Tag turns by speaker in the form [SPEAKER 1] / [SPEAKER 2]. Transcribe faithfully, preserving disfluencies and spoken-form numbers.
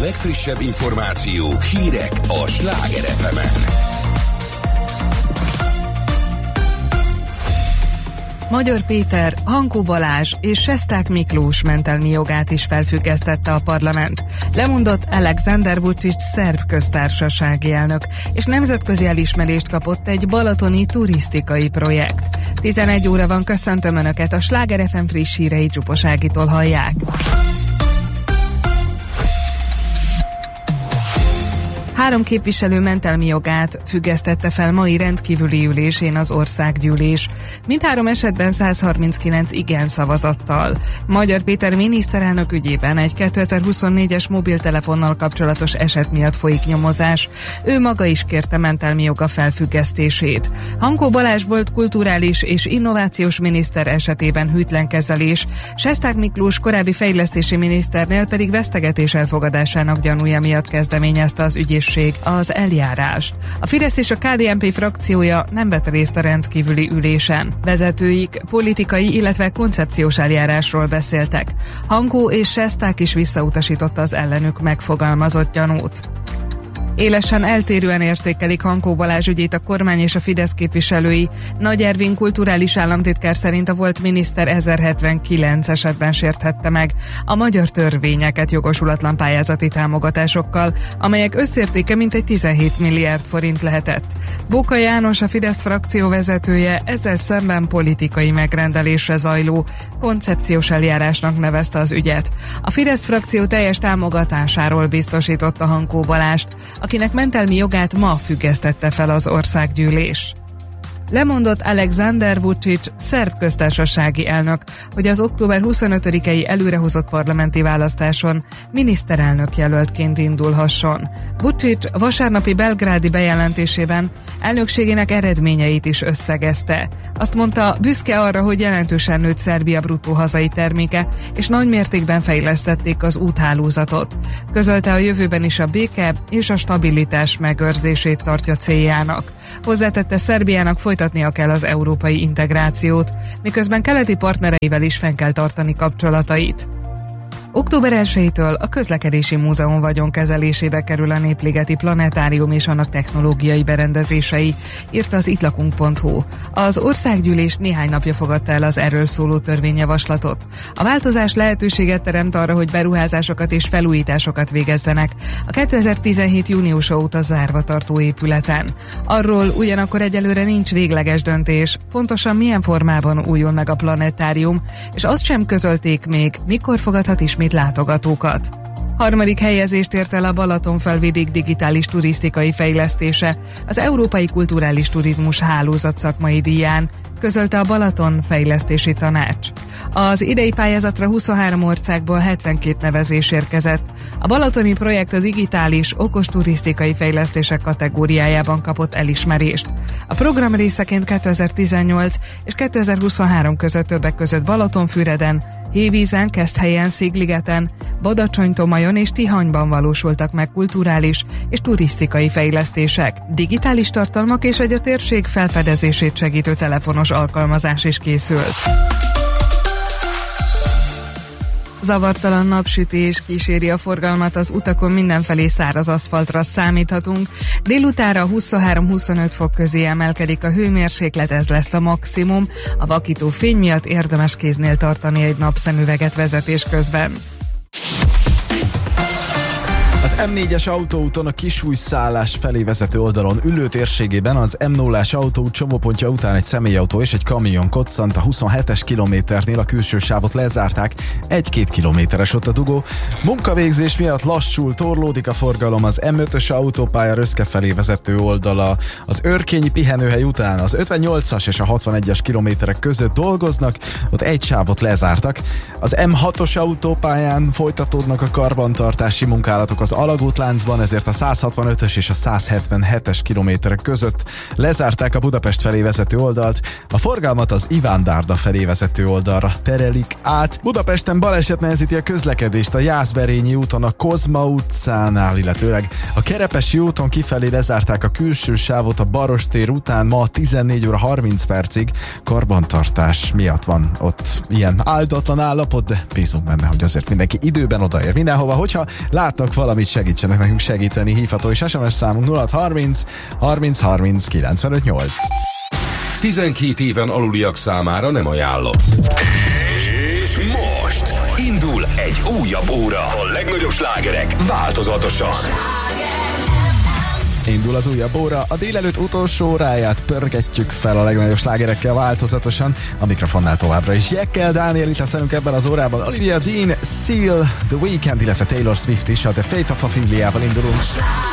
[SPEAKER 1] legfrissebb információk, hírek a Sláger ef emen.
[SPEAKER 2] Magyar Péter, Hankó Balázs és Sesták Miklós mentelmi jogát is felfüggesztette a parlament. Lemondott Alexander Vučić szerb köztársasági elnök, és nemzetközi elismerést kapott egy balatoni turisztikai projekt. tizenegy óra van, köszöntöm Önöket, a Sláger ef em friss hírei Csupos Ágitól hallják. Három képviselő mentelmi jogát függesztette fel mai rendkívüli ülésén az országgyűlés. Mindhárom esetben száz harminckilenc igen szavazattal. Magyar Péter miniszterelnök ügyében egy kétezer-huszonnégyes mobiltelefonnal kapcsolatos eset miatt folyik nyomozás. Ő maga is kérte mentelmi joga felfüggesztését. Hankó Balázs volt kulturális és innovációs miniszter esetében hűtlen kezelés, Sesták Miklós korábbi fejlesztési miniszternél pedig vesztegetés elfogadásának gyanúja miatt kezdeményezte az ügyészség az eljárást. A Fidesz és a ká dé en pé frakciója nem vett részt a rendkívüli ülésen. Vezetőik politikai, illetve koncepciós eljárásról beszéltek. Hankó és Sesták is visszautasította az ellenük megfogalmazott gyanút. Élesen eltérően értékelik Hankó Balázs ügyét a kormány és a Fidesz képviselői. Nagy Ervin kulturális államtitkár szerint a volt miniszter ezerhetvenkilenc esetben sérthette meg a magyar törvényeket jogosulatlan pályázati támogatásokkal, amelyek összértéke mintegy tizenhét milliárd forint lehetett. Bóka János, a Fidesz frakció vezetője ezzel szemben politikai megrendelésre zajló koncepciós eljárásnak nevezte az ügyet. A Fidesz frakció teljes támogatásáról biztosította Hankó Balást, akinek mentelmi jogát ma függesztette fel az országgyűlés. Lemondott Alexander Vučić szerb köztársasági elnök, hogy az október huszonötödikei előrehozott parlamenti választáson miniszterelnök jelöltként indulhasson. Vučić vasárnapi belgrádi bejelentésében elnökségének eredményeit is összegezte. Azt mondta, büszke arra, hogy jelentősen nőtt Szerbia bruttó hazai terméke, és nagy mértékben fejlesztették az úthálózatot. Közölte, a jövőben is a béke és a stabilitás megőrzését tartja céljának. Hozzátette, Szerbiának folytatnia kell az európai integrációt, miközben keleti partnereivel is fenn kell tartani kapcsolatait. október elsejétől a Közlekedési Múzeum vagyonkezelésébe kerül a Népligeti Planetárium és annak technológiai berendezései, írta az ittlakunk pont hu. Az országgyűlés néhány napja fogadta el az erről szóló törvényjavaslatot. A változás lehetőséget teremt arra, hogy beruházásokat és felújításokat végezzenek a kétezer-tizenhét júniusa óta zárva tartó épületen. Arról ugyanakkor egyelőre nincs végleges döntés, pontosan milyen formában újul meg a planetárium, és azt sem közölték még, mikor fogadhat ismét látogatókat. Harmadik helyezést ért el a Balatonfelvidék digitális turisztikai fejlesztése az Európai Kulturális Turizmus Hálózat szakmai díján, közölte a Balaton Fejlesztési Tanács. Az idei pályázatra huszonhárom országból hetvenkét nevezés érkezett. A balatoni projekt a digitális, okos turisztikai fejlesztések kategóriájában kapott elismerést. A program részeként kétezer-tizennyolc és kétezer-huszonhárom között többek között Balatonfüreden, Hévízen, Keszthelyen, Szigligeten, Badacsony-Tomajon és Tihanyban valósultak meg kulturális és turisztikai fejlesztések. Digitális tartalmak és egy a térség felfedezését segítő telefonos alkalmazás is készült. Zavartalan napsütés kíséri a forgalmat, az utakon mindenfelé száraz aszfaltra számíthatunk. Délutánra huszonhárom-huszonöt fok közé emelkedik a hőmérséklet, ez lesz a maximum. A vakító fény miatt érdemes kéznél tartani egy napszemüveget vezetés közben.
[SPEAKER 3] Az em négyes autóúton a Kisújszállás felé vezető oldalon Üllő térségében az em nullás autóút csomópontja után egy személyautó és egy kamion koccant, a huszonhetes kilométernél a külső sávot lezárták, egy-két kilométeres ott a dugó. Munkavégzés miatt lassul, torlódik a forgalom az em ötös autópálya Röszke felé vezető oldala. Az Örkényi pihenőhely után az ötvennyolcas és a hatvanegyes kilométerek között dolgoznak, ott egy sávot lezártak. Az em hatos autópályán folytatódnak a karbantartási munkálatok az alagútláncban, ezért a száz hatvanötös és a száz hetvenhetes kilométerek között lezárták a Budapest felé vezető oldalt, a forgalmat az Iván Dárda felé vezető oldalra terelik át. Budapesten baleset nehezíti a közlekedést a Jászberényi úton a Kozma utcánál, illetőleg a Kerepesi úton kifelé lezárták a külső sávot a Barostér után ma tizennégy óra harminc percig, karbantartás miatt van ott ilyen áldatlan állapot, de bízunk benne, hogy azért mindenki időben odaér mindenhova. Hogyha látnak valamit, segítsenek nekünk segíteni. Hívható és es em es számunk nulla harminc harminc harminc kilencvenöt nyolc.
[SPEAKER 1] tizenkét éven aluliak számára nem ajánlott. És most indul egy újabb óra. A legnagyobb slágerek változatosan.
[SPEAKER 3] Indul az újabb óra, a délelőtt utolsó óráját pörgetjük fel a legnagyobb slágerekkel változatosan. A mikrofonnál továbbra is Jekkel, Dániel itt lesz velünk ebben az órában. Olivia Dean, Seal, The Weeknd, illetve Taylor Swift is, a The Fate of Opheliával indulunk.